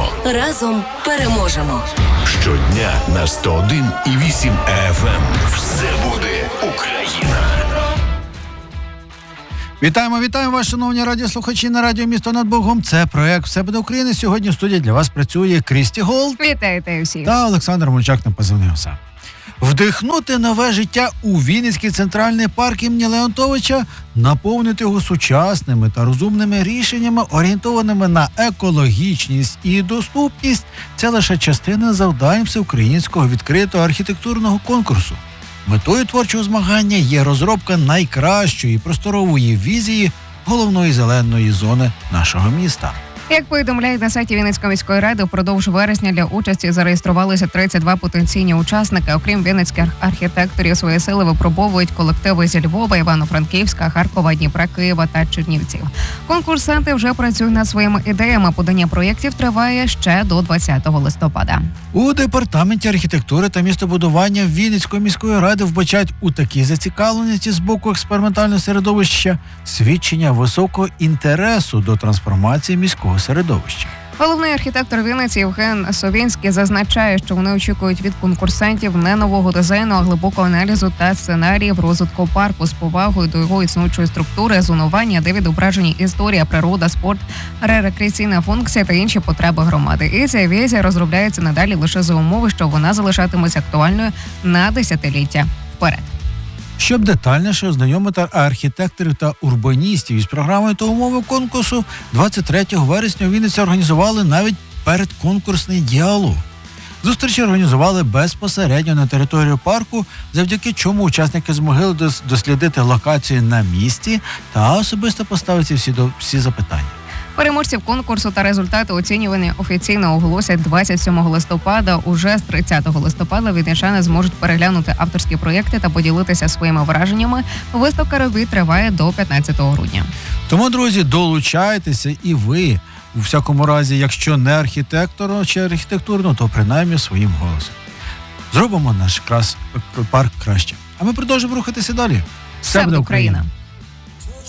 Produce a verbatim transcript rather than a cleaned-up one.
Україно. Разом переможемо. Щодня на сто один і вісім еф ем. Все буде Україна. Вітаємо, вітаємо вас, шановні радіослухачі на радіо «Місто над Богом». Це проект «Все буде Україна». Сьогодні в студії для вас працює Крісті Голд. Вітаю всіх. Та Олександр Мульчак на позивний «Оса». Вдихнути нове життя у Вінницький центральний парк імені Леонтовича, наповнити його сучасними та розумними рішеннями, орієнтованими на екологічність і доступність – це лише частина завдань всеукраїнського відкритого архітектурного конкурсу. Метою творчого змагання є розробка найкращої просторової візії головної зеленої зони нашого міста. Як повідомляють на сайті Вінницької міської ради, впродовж вересня для участі зареєструвалися тридцять два потенційні учасники. Окрім вінницьких архітекторів, свої сили випробовують колективи зі Львова, Івано-Франківська, Харкова, Дніпра, Києва та Чернівців. Конкурсанти вже працюють над своїми ідеями. Подання проєктів триває ще до двадцятого листопада. У департаменті архітектури та містобудування Вінницької міської ради вбачають у такій зацікавленості з боку експериментального середовища свідчення високого інтересу до трансформації міського середовища. Головний архітектор Вінниці Євген Совінський зазначає, що вони очікують від конкурсантів не нового дизайну, а глибокого аналізу та сценаріїв розвитку парку з повагою до його існуючої структури, зонування, де відображені історія, природа, спорт, рекреаційна функція та інші потреби громади. І ця візія розробляється надалі лише за умови, що вона залишатиметься актуальною на десятиліття вперед. Щоб детальніше ознайомити архітекторів та урбаністів із програмою та умови конкурсу, двадцять третього вересня у Вінниці організували навіть передконкурсний діалог. Зустрічі організували безпосередньо на територію парку, завдяки чому учасники змогли дослідити локацію на місці та особисто поставити всі, до, всі запитання. Переможців конкурсу та результати оцінювання офіційно оголосять двадцять сьомого листопада. Уже з тридцятого листопада вінничани зможуть переглянути авторські проєкти та поділитися своїми враженнями. Виставка робіт триває до п'ятнадцятого грудня. Тому, друзі, долучайтеся і ви. У всякому разі, якщо не архітектор чи архітектурно, то принаймні своїм голосом. Зробимо наш крас... парк краще. А ми продовжимо рухатися далі. Все буде Україна.